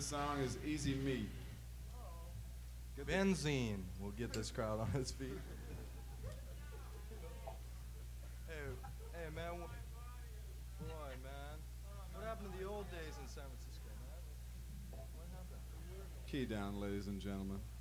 song is Easy Meat. Benzene will get this crowd on its feet. Hey, man. Boy, man. What happened to the old days in San Francisco, man? What happened? Key down, ladies and gentlemen.